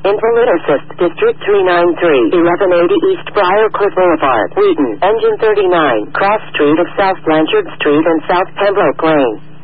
Invalid Assist, District 393, 1180 East Briarcliff Boulevard, Wheaton, Engine 39, Cross Street of South Blanchard Street and South Pembroke Lane.